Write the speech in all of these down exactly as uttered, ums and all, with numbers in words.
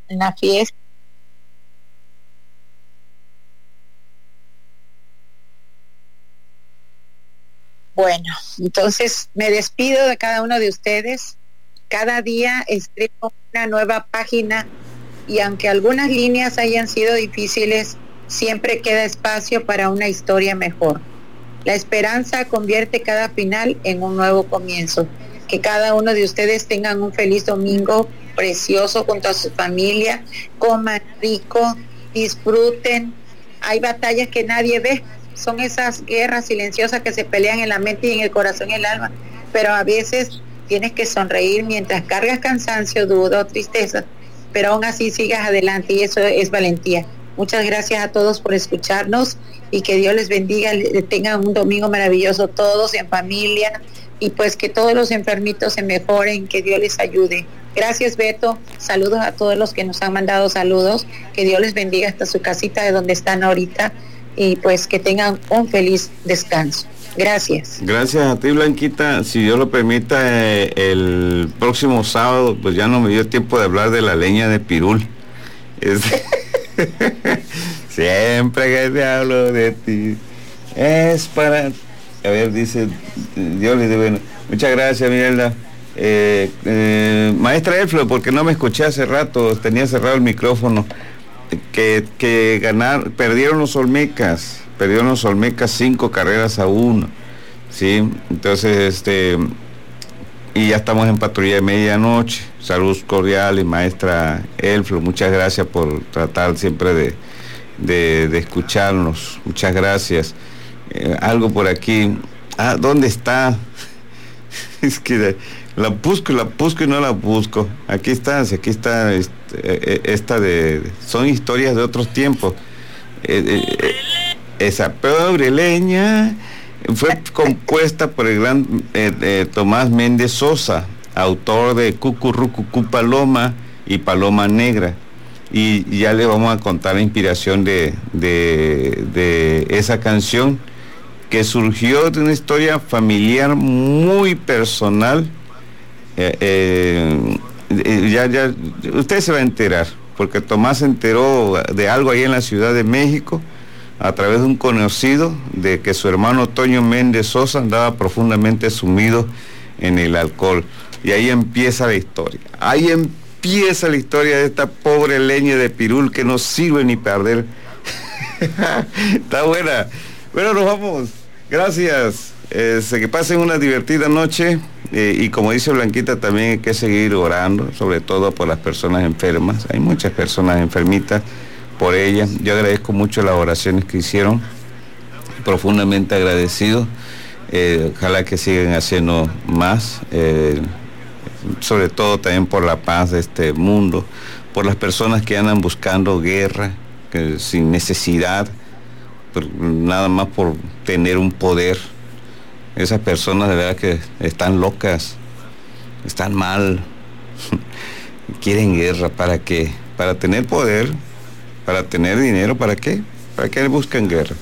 en la fiesta. Bueno, entonces me despido de cada uno de ustedes. Cada día escribo una nueva página y aunque algunas líneas hayan sido difíciles, siempre queda espacio para una historia mejor. La esperanza convierte cada final en un nuevo comienzo. Que cada uno de ustedes tengan un feliz domingo precioso junto a su familia, coman rico, disfruten. Hay batallas que nadie ve, son esas guerras silenciosas que se pelean en la mente y en el corazón y el alma, pero a veces tienes que sonreír mientras cargas cansancio, duda o tristeza, pero aún así sigas adelante y eso es valentía. Muchas gracias a todos por escucharnos y que Dios les bendiga, tengan un domingo maravilloso todos en familia y pues que todos los enfermitos se mejoren, que Dios les ayude. Gracias, Beto, saludos a todos los que nos han mandado saludos, que Dios les bendiga hasta su casita de donde están ahorita y pues que tengan un feliz descanso. Gracias. Gracias a ti, Blanquita. Si Dios lo permita, eh, el próximo sábado, pues ya no me dio tiempo de hablar de la leña de pirul. Es... Siempre que te hablo de ti es para... A ver, dice, Dios les dé bueno. Muchas gracias, Mirelda. Eh, eh, maestra Elflo, porque no me escuché hace rato, tenía cerrado el micrófono. Que, que ganar, perdieron los Olmecas, perdieron los Olmecas cinco carreras a uno, ¿sí? Entonces, este, y ya estamos en patrulla de medianoche. Saludos cordiales, maestra Elflo, muchas gracias por tratar siempre de, de, de escucharnos, muchas gracias. Eh, algo por aquí, ah, ¿dónde está? Es que la busco, la busco y no la busco. Aquí está, aquí está esta de... Son historias de otros tiempos. Eh, eh, esa pobre leña fue compuesta por el gran eh, eh, Tomás Méndez Sosa, autor de Cucurrucucú Paloma y Paloma Negra. Y, y ya le vamos a contar la inspiración de, de, de esa canción, que surgió de una historia familiar muy personal. Eh, eh, ya, ya, usted se va a enterar, porque Tomás se enteró de algo ahí en la Ciudad de México a través de un conocido, de que su hermano Toño Méndez Sosa andaba profundamente sumido en el alcohol. Y ahí empieza la historia. Ahí empieza la historia de esta pobre leña de pirul que no sirve ni perder. Está buena. Bueno, nos vamos. Gracias. Eh, que pasen una divertida noche eh, y como dice Blanquita, también hay que seguir orando, sobre todo por las personas enfermas. Hay muchas personas enfermitas, por ellas. Yo agradezco mucho las oraciones que hicieron, profundamente agradecido. Eh, ojalá que sigan haciendo más, eh, sobre todo también por la paz de este mundo, por las personas que andan buscando guerra, que sin necesidad, por, nada más por tener un poder. Esas personas de verdad que están locas, están mal, quieren guerra. ¿Para qué? Para tener poder, para tener dinero. ¿Para qué? ¿Para qué buscan guerra?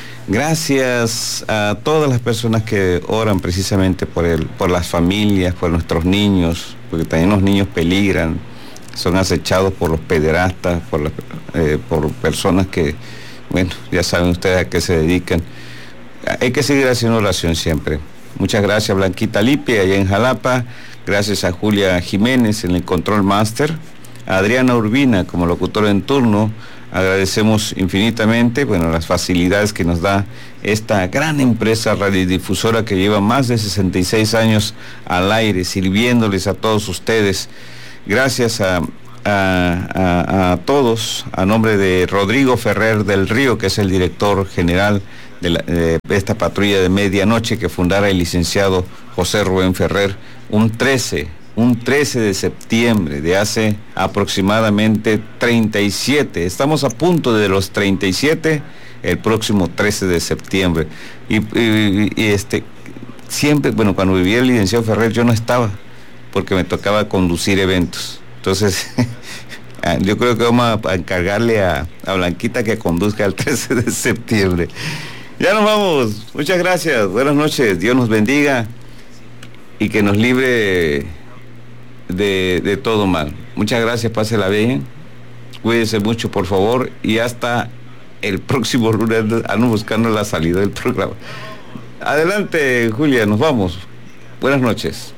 Gracias a todas las personas que oran precisamente por el, por las familias, por nuestros niños, porque también los niños peligran, son acechados por los pederastas, por, las, eh, por personas que, bueno, ya saben ustedes a qué se dedican. Hay que seguir haciendo oración siempre. Muchas gracias, Blanquita Lipia, allá en Jalapa. Gracias a Julia Jiménez en el Control Master. A Adriana Urbina como locutora en turno. Agradecemos infinitamente, bueno, las facilidades que nos da esta gran empresa radiodifusora que lleva más de sesenta y seis años al aire, sirviéndoles a todos ustedes. Gracias a, a, a, a todos, a nombre de Rodrigo Ferrer del Río, que es el director general de, la, de esta patrulla de medianoche que fundara el licenciado José Rubén Ferrer, un trece de septiembre de hace aproximadamente treinta y siete, estamos a punto de los treinta y siete, el próximo trece de septiembre. Y, y, y este, siempre, bueno, cuando vivía el licenciado Ferrer yo no estaba, porque me tocaba conducir eventos. Entonces, yo creo que vamos a encargarle a, a Blanquita que conduzca el trece de septiembre. Ya nos vamos. Muchas gracias. Buenas noches. Dios nos bendiga y que nos libre de, de todo mal. Muchas gracias. Pásela bien. Cuídense mucho, por favor, y hasta el próximo lunes ando buscando la salida del programa. Adelante, Julia, nos vamos. Buenas noches.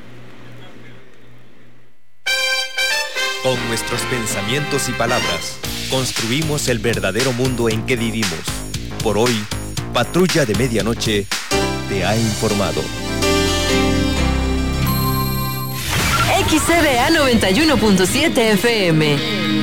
Con nuestros pensamientos y palabras, construimos el verdadero mundo en que vivimos. Por hoy, Patrulla de Medianoche te ha informado. X C B A noventa y uno punto siete F M.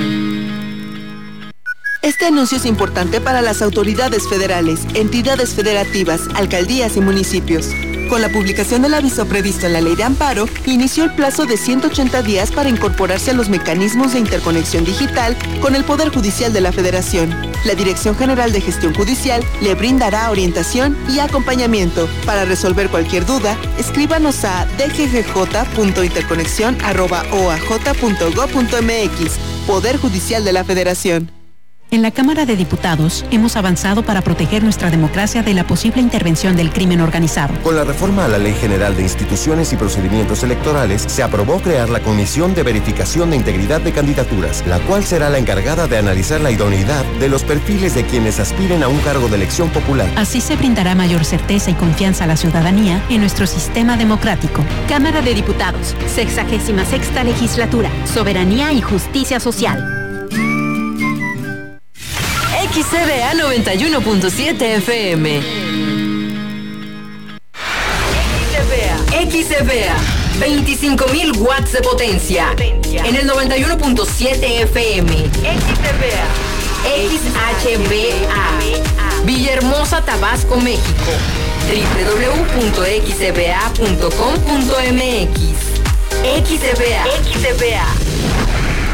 Este anuncio es importante para las autoridades federales, entidades federativas, alcaldías y municipios. Con la publicación del aviso previsto en la Ley de Amparo, inició el plazo de ciento ochenta días para incorporarse a los mecanismos de interconexión digital con el Poder Judicial de la Federación. La Dirección General de Gestión Judicial le brindará orientación y acompañamiento. Para resolver cualquier duda, escríbanos a d g g j punto interconexión arroba o a j punto gob punto m x. Poder Judicial de la Federación. En la Cámara de Diputados hemos avanzado para proteger nuestra democracia de la posible intervención del crimen organizado. Con la reforma a la Ley General de Instituciones y Procedimientos Electorales, se aprobó crear la Comisión de Verificación de Integridad de Candidaturas, la cual será la encargada de analizar la idoneidad de los perfiles de quienes aspiren a un cargo de elección popular. Así se brindará mayor certeza y confianza a la ciudadanía en nuestro sistema democrático. Cámara de Diputados, sexagésima sexta legislatura, Soberanía y Justicia Social. X C B A noventa y uno punto siete F M. X C B A, veinticinco mil watts de potencia. En el noventa y uno punto siete F M. X C B A. X H B A. Villahermosa, Tabasco, México. w w w punto x c b a punto com punto m x. X C B A. X C B A.